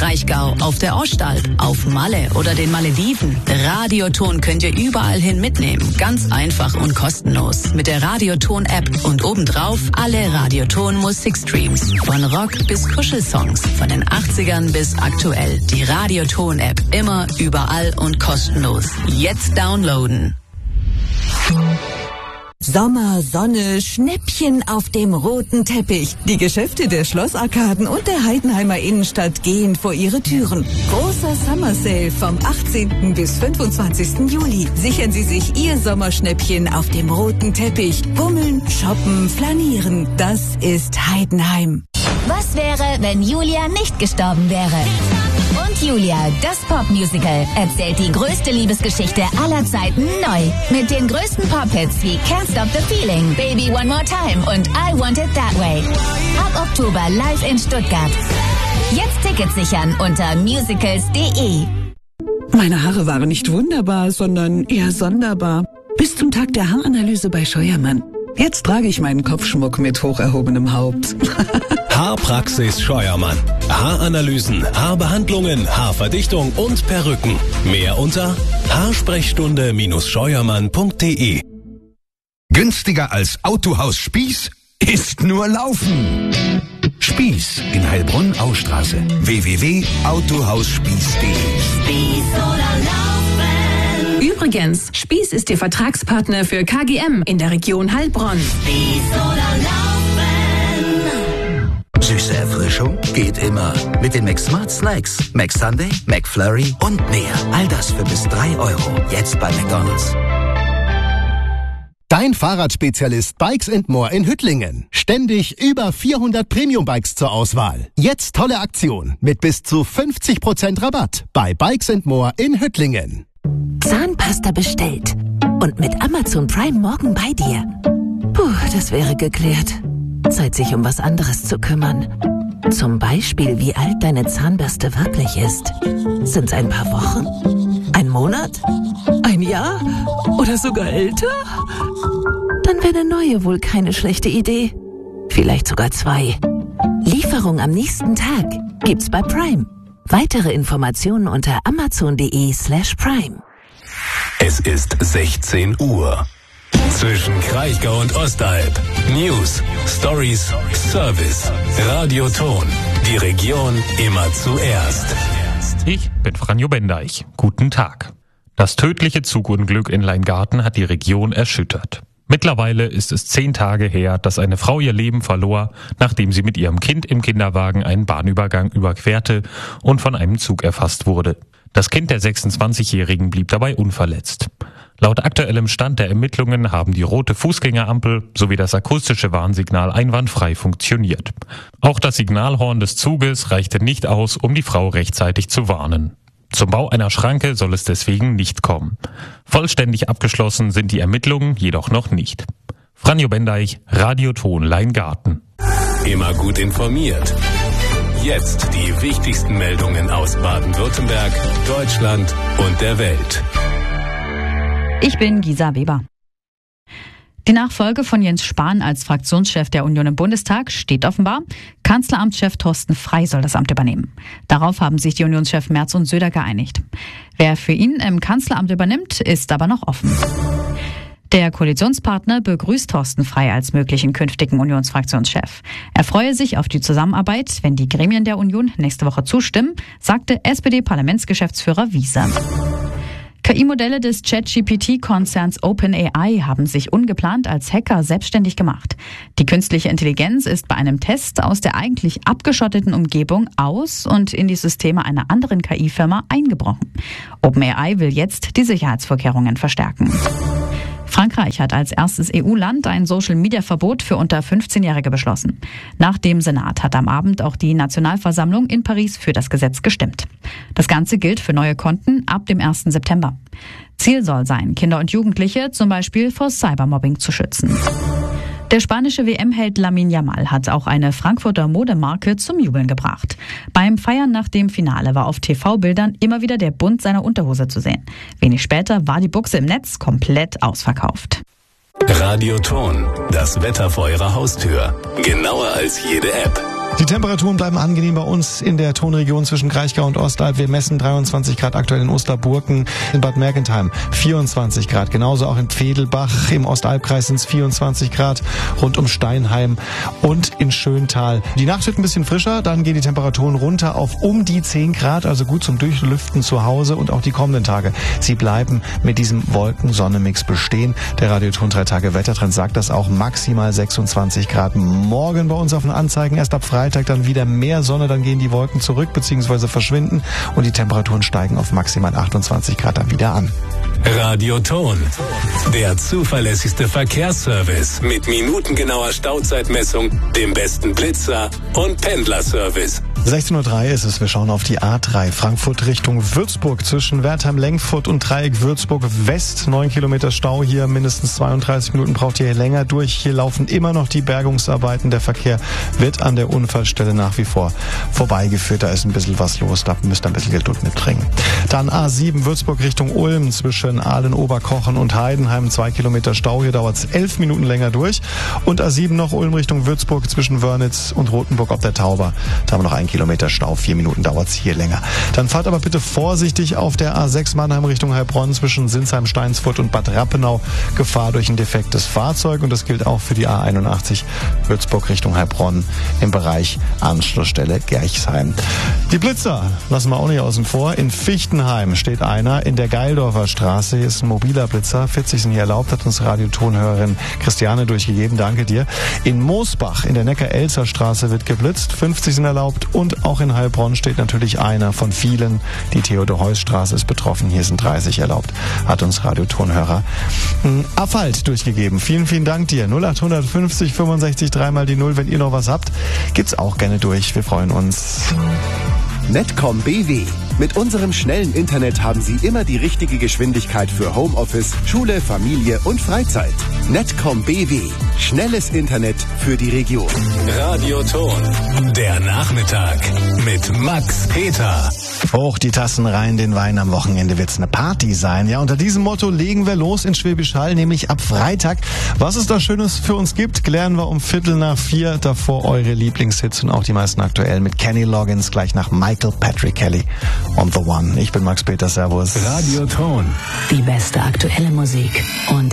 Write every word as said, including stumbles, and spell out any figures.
Kraichgau, auf der Ostalb, auf Malle oder den Malediven. Radioton könnt ihr überall hin mitnehmen. Ganz einfach und kostenlos. Mit der Radioton-App und obendrauf alle Radioton-Musikstreams. Von Rock bis Kuschelsongs, von den achtzigern bis aktuell. Die Radioton-App immer, überall und kostenlos. Jetzt downloaden. Sommer, Sonne, Schnäppchen auf dem roten Teppich. Die Geschäfte der Schlossarkaden und der Heidenheimer Innenstadt gehen vor ihre Türen. Großer Summer Sale vom achtzehnten bis fünfundzwanzigsten Juli. Sichern Sie sich Ihr Sommerschnäppchen auf dem roten Teppich. Bummeln, shoppen, flanieren. Das ist Heidenheim. Was wäre, wenn Julia nicht gestorben wäre? Und Julia, das Popmusical, erzählt die größte Liebesgeschichte aller Zeiten neu. Mit den größten Pop-Hits wie Can't Stop the Feeling, Baby One More Time und I Want It That Way. Ab Oktober live in Stuttgart. Jetzt Tickets sichern unter musicals punkt de. Meine Haare waren nicht wunderbar, sondern eher sonderbar. Bis zum Tag der Haaranalyse bei Scheuermann. Jetzt trage ich meinen Kopfschmuck mit hoch erhobenem Haupt. Haarpraxis Scheuermann. Haaranalysen, Haarbehandlungen, Haarverdichtung und Perücken. Mehr unter haarsprechstunde scheuermann punkt de. Günstiger als Autohaus Spieß ist nur Laufen. Spieß in Heilbronn-Austraße. w w w punkt autohausspieß punkt de. Spieß oder Laufen. Übrigens, Spieß ist Ihr Vertragspartner für K G M in der Region Heilbronn. Spieß oder Laufen. Süße Erfrischung geht immer. Mit den McSmart Snacks. McSunday, McFlurry und mehr. All das für bis drei Euro. Jetzt bei McDonald's. Dein Fahrradspezialist Bikes and More in Hüttlingen. Ständig über vierhundert Premium-Bikes zur Auswahl. Jetzt tolle Aktion mit bis zu fünfzig Prozent Rabatt bei Bikes and More in Hüttlingen. Zahnpasta bestellt. Und mit Amazon Prime morgen bei dir. Puh, das wäre geklärt. Zeit, sich um was anderes zu kümmern. Zum Beispiel, wie alt deine Zahnbürste wirklich ist. Sind's ein paar Wochen? Ein Monat? Ein Jahr? Oder sogar älter? Dann wäre eine neue wohl keine schlechte Idee. Vielleicht sogar zwei. Lieferung am nächsten Tag gibt's bei Prime. Weitere Informationen unter amazon punkt de slash prime. Es ist sechzehn Uhr. Zwischen Kraichgau und Ostalb. News, Stories, Service, Radioton. Die Region immer zuerst. Ich bin Franjo Bendeich. Guten Tag. Das tödliche Zugunglück in Leingarten hat die Region erschüttert. Mittlerweile ist es zehn Tage her, dass eine Frau ihr Leben verlor, nachdem sie mit ihrem Kind im Kinderwagen einen Bahnübergang überquerte und von einem Zug erfasst wurde. Das Kind der sechsundzwanzigjährigen blieb dabei unverletzt. Laut aktuellem Stand der Ermittlungen haben die rote Fußgängerampel sowie das akustische Warnsignal einwandfrei funktioniert. Auch das Signalhorn des Zuges reichte nicht aus, um die Frau rechtzeitig zu warnen. Zum Bau einer Schranke soll es deswegen nicht kommen. Vollständig abgeschlossen sind die Ermittlungen jedoch noch nicht. Franjo Bendeich, Radioton Leingarten. Immer gut informiert. Jetzt die wichtigsten Meldungen aus Baden-Württemberg, Deutschland und der Welt. Ich bin Gisa Weber. Die Nachfolge von Jens Spahn als Fraktionschef der Union im Bundestag steht offenbar. Kanzleramtschef Thorsten Frey soll das Amt übernehmen. Darauf haben sich die Unionschefs Merz und Söder geeinigt. Wer für ihn im Kanzleramt übernimmt, ist aber noch offen. Der Koalitionspartner begrüßt Thorsten Frey als möglichen künftigen Unionsfraktionschef. Er freue sich auf die Zusammenarbeit, wenn die Gremien der Union nächste Woche zustimmen, sagte S P D-Parlamentsgeschäftsführer Wiese. K I-Modelle des ChatGPT-Konzerns OpenAI haben sich ungeplant als Hacker selbstständig gemacht. Die künstliche Intelligenz ist bei einem Test aus der eigentlich abgeschotteten Umgebung aus und in die Systeme einer anderen K I-Firma eingebrochen. OpenAI will jetzt die Sicherheitsvorkehrungen verstärken. Frankreich hat als erstes E U-Land ein Social-Media-Verbot für unter fünfzehnjährige beschlossen. Nach dem Senat hat am Abend auch die Nationalversammlung in Paris für das Gesetz gestimmt. Das Ganze gilt für neue Konten ab dem ersten September. Ziel soll sein, Kinder und Jugendliche zum Beispiel vor Cybermobbing zu schützen. Der spanische W M-Held Lamine Yamal hat auch eine Frankfurter Modemarke zum Jubeln gebracht. Beim Feiern nach dem Finale war auf T V-Bildern immer wieder der Bund seiner Unterhose zu sehen. Wenig später war die Buchse im Netz komplett ausverkauft. Radioton, das Wetter vor Ihrer Haustür. Genauer als jede App. Die Temperaturen bleiben angenehm bei uns in der Tonregion zwischen Kraichgau und Ostalb. Wir messen dreiundzwanzig Grad aktuell in Osterburken, in Bad Mergentheim vierundzwanzig Grad. Genauso auch in Pfedelbach, im Ostalbkreis sind es vierundzwanzig Grad, rund um Steinheim und in Schöntal. Die Nacht wird ein bisschen frischer, dann gehen die Temperaturen runter auf um die zehn Grad, also gut zum Durchlüften zu Hause. Und auch die kommenden Tage, sie bleiben mit diesem Wolken-Sonne-Mix bestehen. Der Radioton drei Tage Wettertrend sagt das auch, maximal sechsundzwanzig Grad. Morgen bei uns auf den Anzeigen, erst ab Freitag dann wieder mehr Sonne, dann gehen die Wolken zurück bzw. verschwinden und die Temperaturen steigen auf maximal achtundzwanzig Grad dann wieder an. Radioton, der zuverlässigste Verkehrsservice mit minutengenauer Stauzeitmessung, dem besten Blitzer und Pendlerservice. sechzehn Uhr drei ist es, wir schauen auf die A drei Frankfurt Richtung Würzburg zwischen Wertheim-Lengfurt und Dreieck Würzburg West. neun Kilometer Stau hier, mindestens zweiunddreißig Minuten braucht ihr hier länger durch. Hier laufen immer noch die Bergungsarbeiten. Der Verkehr wird an der Unfallstelle nach wie vor vorbeigeführt. Da ist ein bisschen was los, da müsst ihr ein bisschen Geduld mitbringen. Dann A sieben Würzburg Richtung Ulm zwischen Ahlen-Oberkochen und Heidenheim. zwei Kilometer Stau, hier dauert es elf Minuten länger durch. Und A sieben noch Ulm Richtung Würzburg zwischen Wörnitz und Rothenburg ob der Tauber. Da haben wir noch ein Kilometer Stau, vier Minuten dauert es hier länger. Dann fahrt aber bitte vorsichtig auf der A sechs Mannheim Richtung Heilbronn zwischen Sinsheim, Steinsfurt und Bad Rappenau. Gefahr durch ein defektes Fahrzeug und das gilt auch für die A einundachtzig Würzburg Richtung Heilbronn im Bereich Anschlussstelle Gerchsheim. Die Blitzer lassen wir auch nicht außen vor. In Fichtenheim steht einer in der Geildorfer Straße. Hier ist ein mobiler Blitzer. vierzig sind hier erlaubt, hat uns Radiotonhörerin Christiane durchgegeben. Danke dir. In Moosbach in der Neckar-Elzer Straße wird geblitzt. fünfzig sind erlaubt. Und auch in Heilbronn steht natürlich einer von vielen. Die Theodor-Heuss-Straße ist betroffen. Hier sind dreißig erlaubt, hat uns Radiotonhörer Affalt durchgegeben. Vielen, vielen Dank dir. null acht fünfzig fünfundsechzig dreimal die Null. Wenn ihr noch was habt, gibt's auch gerne durch. Wir freuen uns. Netcom B W. Mit unserem schnellen Internet haben Sie immer die richtige Geschwindigkeit für Homeoffice, Schule, Familie und Freizeit. Netcom B W. Schnelles Internet für die Region. Radioton, der Nachmittag mit Max Peter. Hoch die Tassen rein, den Wein, am Wochenende wird's eine Party sein. Ja, unter diesem Motto legen wir los in Schwäbisch Hall, nämlich ab Freitag. Was es da Schönes für uns gibt, klären wir um Viertel nach vier. Davor eure Lieblingshits und auch die meisten aktuell mit Kenny Loggins, gleich nach Michael Patrick Kelly on The One. Ich bin Max Peter, servus. Radioton. Die beste aktuelle Musik und